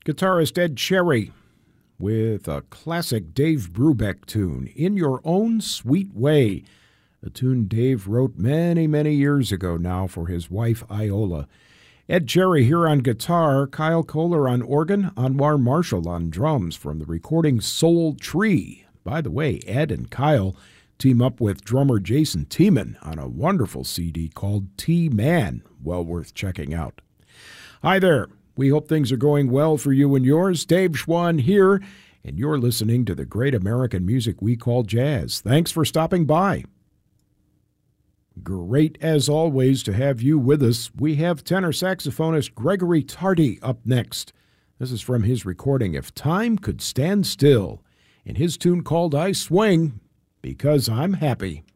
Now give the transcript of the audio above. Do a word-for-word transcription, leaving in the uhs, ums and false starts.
Guitarist Ed Cherry with a classic Dave Brubeck tune, In Your Own Sweet Way, a tune Dave wrote many, many years ago now for his wife Iola. Ed Cherry here on guitar, Kyle Kohler on organ, Anwar Marshall on drums from the recording Soul Tree. By the way, Ed and Kyle team up with drummer Jason Tiemann on a wonderful C D called T-Man, well worth checking out. Hi there. We hope things are going well for you and yours. Dave Schwann here, and you're listening to the great American music we call jazz. Thanks for stopping by. Great, as always, to have you with us. We have tenor saxophonist Gregory Tardy up next. This is from his recording, If Time Could Stand Still, and his tune called I Swing Because I'm Happy.